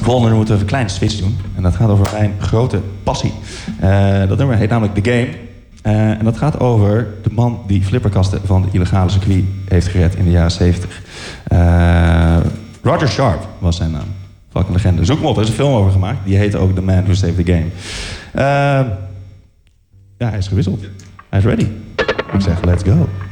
volgende moeten we een kleine switch doen. En dat gaat over mijn grote passie. Dat nummer heet namelijk The Game. En dat gaat over de man die flipperkasten van de illegale circuit heeft gered in de jaren 70. Roger Sharp was zijn naam. Fucking legende. Zoek hem op, er is een film over gemaakt. Die heet ook The Man Who Saved the Game. Ja, hij is gewisseld. Hij is ready. Ik zeg, let's go.